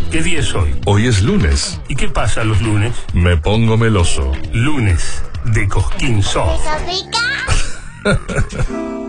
¿Qué día es hoy? Hoy es lunes. ¿Y qué pasa los lunes? Me pongo meloso. Lunes de Cosquín Soft. ¿Eso pica?